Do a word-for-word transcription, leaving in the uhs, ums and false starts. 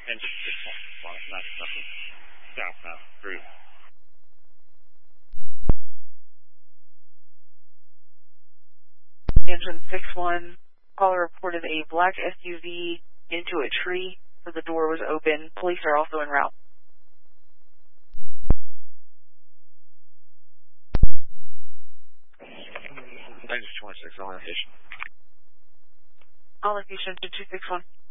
Engine six one, nine seven, southbound, three. Engine six one, caller reported a black S U V into a tree, so the door was open. Police are also en route. Engine twenty-six, orientation. All location to two six one.